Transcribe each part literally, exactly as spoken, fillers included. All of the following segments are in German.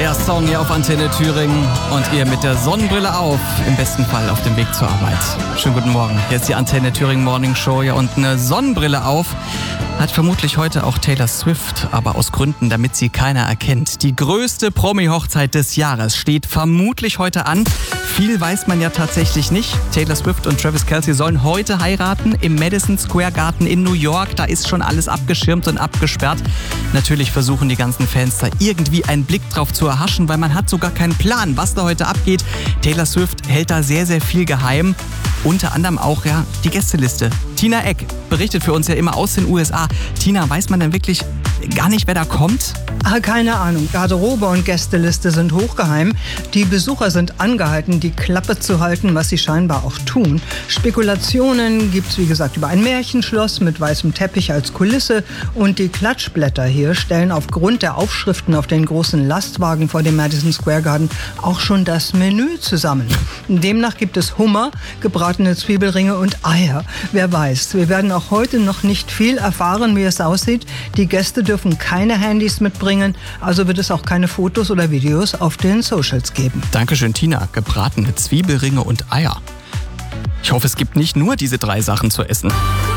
Der Song hier auf Antenne Thüringen und ihr mit der Sonnenbrille auf, im besten Fall auf dem Weg zur Arbeit. Schönen guten Morgen, hier ist die Antenne Thüringen Morning Show, ja, und eine Sonnenbrille auf hat vermutlich heute auch Taylor Swift, aber aus Gründen, damit sie keiner erkennt. Die größte Promi-Hochzeit des Jahres steht vermutlich heute an. Viel weiß man ja tatsächlich nicht. Taylor Swift und Travis Kelce sollen heute heiraten im Madison Square Garden in New York. Da ist schon alles abgeschirmt und abgesperrt. Natürlich versuchen die ganzen Fans da irgendwie einen Blick drauf zu erhaschen, weil man hat sogar keinen Plan, was da heute abgeht. Taylor Swift hält da sehr, sehr viel geheim. Unter anderem auch ja die Gästeliste. Tina Eck berichtet für uns ja immer aus den U S A. Tina, weiß man denn wirklich gar nicht, wer da kommt? Ah, keine Ahnung. Garderobe und Gästeliste sind hochgeheim. Die Besucher sind angehalten, die Klappe zu halten, was sie scheinbar auch tun. Spekulationen gibt's wie gesagt über ein Märchenschloss mit weißem Teppich als Kulisse. Und die Klatschblätter hier stellen aufgrund der Aufschriften auf den großen Lastwagen vor dem Madison Square Garden auch schon das Menü zusammen. Demnach gibt es Hummer, gebratene Zwiebelringe und Eier. Wer weiß, wir werden auch heute noch nicht viel erfahren, wie es aussieht. Die Gäste dürfen keine Handys mitbringen, also wird es auch keine Fotos oder Videos auf den Socials geben. Dankeschön, Tina. Gebratene Zwiebelringe und Eier. Ich hoffe, es gibt nicht nur diese drei Sachen zu essen.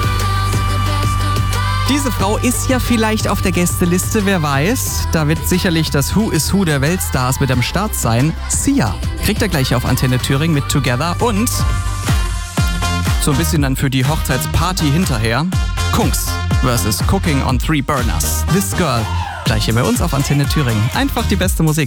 Diese Frau ist ja vielleicht auf der Gästeliste, wer weiß. Da wird sicherlich das Who is Who der Weltstars mit am Start sein. Sia kriegt er gleich auf Antenne Thüringen mit Together und so ein bisschen dann für die Hochzeitsparty hinterher. Kungs versus Cooking on Three Burners. This Girl. Gleich hier bei uns auf Antenne Thüringen. Einfach die beste Musik.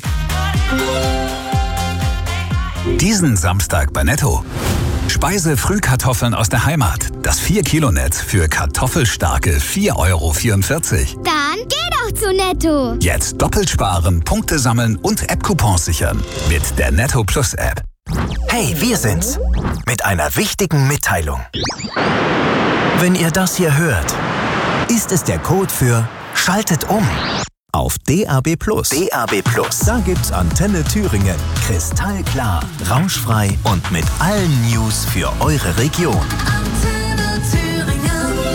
Diesen Samstag bei Netto. Speise-Frühkartoffeln aus der Heimat. Das vier Kilo Netz für kartoffelstarke vier Euro vierundvierzig. Dann geh doch zu Netto. Jetzt doppelt sparen, Punkte sammeln und App-Coupons sichern. Mit der Netto Plus App. Hey, wir sind's. Mit einer wichtigen Mitteilung. Wenn ihr das hier hört, ist es der Code für Schaltet um auf D A B Plus. D A B Plus. Da gibt's Antenne Thüringen. Kristallklar, rauschfrei und mit allen News für eure Region. Antenne Thüringen.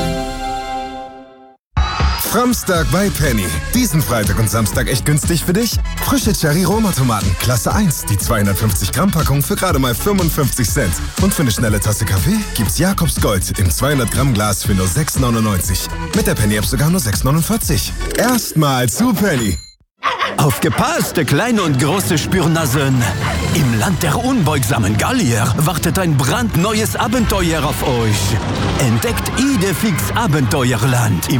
Framstag bei Penny. Diesen Freitag und Samstag echt günstig für dich. Frische Cherry-Roma-Tomaten, Klasse eins. Die zweihundertfünfzig Gramm Packung für gerade mal fünfundfünfzig Cent. Und für eine schnelle Tasse Kaffee gibt's Jakobs Gold im zweihundert Gramm Glas für nur sechs neunundneunzig. Mit der Penny-App sogar nur sechs neunundvierzig. Erstmal zu Penny. Aufgepasst, kleine und große Spürnasen. Im Land der unbeugsamen Gallier wartet ein brandneues Abenteuer auf euch. Entdeckt Idefix Abenteuerland.